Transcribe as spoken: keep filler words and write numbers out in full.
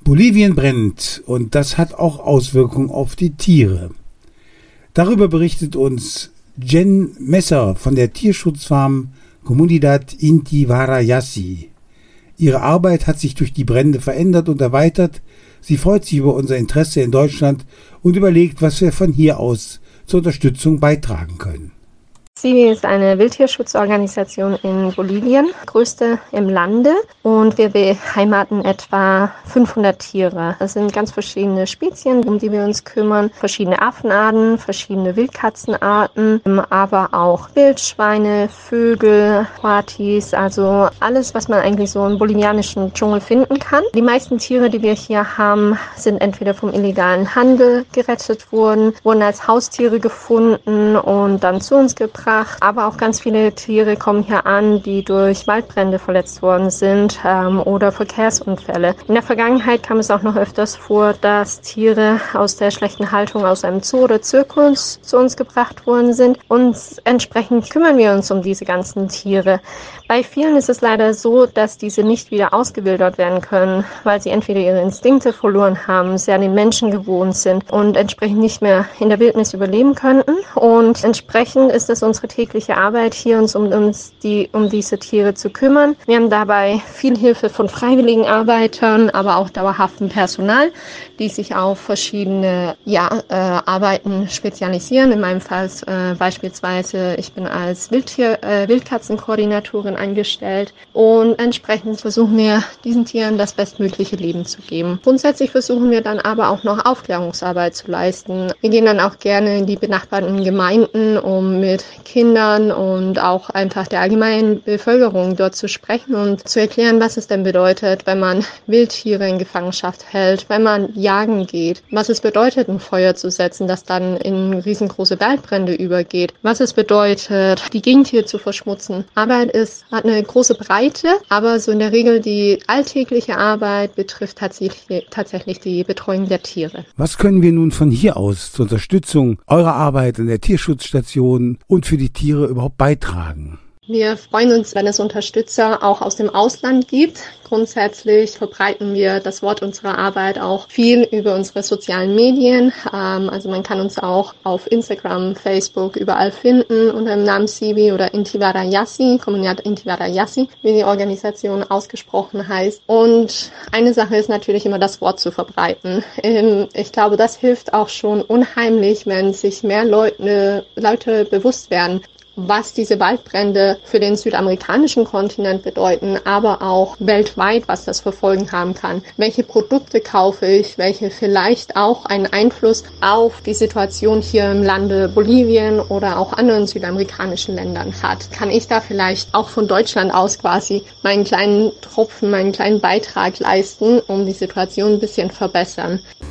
Bolivien brennt und das hat auch Auswirkungen auf die Tiere. Darüber berichtet uns Jen Messer von der Tierschutzfarm Comunidad Inti Warayasi. Ihre Arbeit hat sich durch die Brände verändert und erweitert. Sie freut sich über unser Interesse in Deutschland und überlegt, was wir von hier aus zur Unterstützung beitragen können. C I V I ist eine Wildtierschutzorganisation in Bolivien, größte im Lande, und wir beheimaten etwa fünfhundert Tiere. Das sind ganz verschiedene Spezien, um die wir uns kümmern, verschiedene Affenarten, verschiedene Wildkatzenarten, aber auch Wildschweine, Vögel, Coatis, also alles, was man eigentlich so im bolivianischen Dschungel finden kann. Die meisten Tiere, die wir hier haben, sind entweder vom illegalen Handel gerettet worden, wurden als Haustiere gefunden und dann zu uns gebracht. Aber auch ganz viele Tiere kommen hier an, die durch Waldbrände verletzt worden sind ähm, oder Verkehrsunfälle. In der Vergangenheit kam es auch noch öfters vor, dass Tiere aus der schlechten Haltung aus einem Zoo oder Zirkus zu uns gebracht worden sind. Und entsprechend kümmern wir uns um diese ganzen Tiere. Bei vielen ist es leider so, dass diese nicht wieder ausgewildert werden können, weil sie entweder ihre Instinkte verloren haben, sehr an den Menschen gewohnt sind und entsprechend nicht mehr in der Wildnis überleben könnten. Und entsprechend ist es unsere tägliche Arbeit, hier uns um, uns die, um diese Tiere zu kümmern. Wir haben dabei viel Hilfe von freiwilligen Arbeitern, aber auch dauerhaftem Personal, die sich auf verschiedene ja, äh, Arbeiten spezialisieren. In meinem Fall äh, beispielsweise, ich bin als Wildtier, äh, Wildkatzenkoordinatorin angestellt und entsprechend versuchen wir, diesen Tieren das bestmögliche Leben zu geben. Grundsätzlich versuchen wir dann aber auch noch Aufklärungsarbeit zu leisten. Wir gehen dann auch gerne in die benachbarten Gemeinden, um mit Kindern und auch einfach der allgemeinen Bevölkerung dort zu sprechen und zu erklären, was es denn bedeutet, wenn man Wildtiere in Gefangenschaft hält, wenn man jagen geht, was es bedeutet, ein Feuer zu setzen, das dann in riesengroße Waldbrände übergeht, was es bedeutet, die Gegend hier zu verschmutzen. Arbeit ist, hat eine große Breite, aber so in der Regel die alltägliche Arbeit betrifft tatsächlich, tatsächlich die Betreuung der Tiere. Was können wir nun von hier aus zur Unterstützung eurer Arbeit in der Tierschutzstation und für die Tiere überhaupt beitragen? Wir freuen uns, wenn es Unterstützer auch aus dem Ausland gibt. Grundsätzlich verbreiten wir das Wort unserer Arbeit auch viel über unsere sozialen Medien. Ähm, also man kann uns auch auf Instagram, Facebook überall finden unter dem Namen C I V I oder Inti Warayasi, Comunidad Inti Warayasi, wie die Organisation ausgesprochen heißt. Und eine Sache ist natürlich immer, das Wort zu verbreiten. Ähm, ich glaube, das hilft auch schon unheimlich, wenn sich mehr Leute, Leute bewusst werden, was diese Waldbrände für den südamerikanischen Kontinent bedeuten, aber auch weltweit, was das für Folgen haben kann. Welche Produkte kaufe ich, welche vielleicht auch einen Einfluss auf die Situation hier im Lande Bolivien oder auch anderen südamerikanischen Ländern hat. Kann ich da vielleicht auch von Deutschland aus quasi meinen kleinen Tropfen, meinen kleinen Beitrag leisten, um die Situation ein bisschen verbessern?